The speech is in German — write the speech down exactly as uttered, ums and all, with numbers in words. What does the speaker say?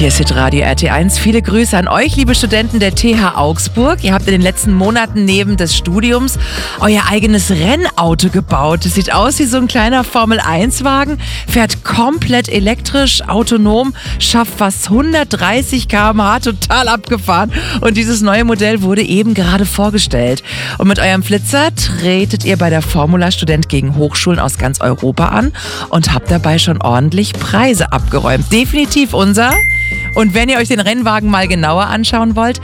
Hier ist Hitradio R T eins. Viele Grüße an euch, liebe Studenten der T H Augsburg. Ihr habt in den letzten Monaten neben des Studiums euer eigenes Rennauto gebaut. Es sieht aus wie so ein kleiner Formel eins Wagen, fährt komplett elektrisch, autonom, schafft fast hundertdreißig Kilometer pro Stunde, total abgefahren. Und dieses neue Modell wurde eben gerade vorgestellt. Und mit eurem Flitzer tretet ihr bei der Formula Student gegen Hochschulen aus ganz Europa an und habt dabei schon ordentlich Preise abgeräumt. Definitiv unser. Und wenn ihr euch den Rennwagen mal genauer anschauen wollt,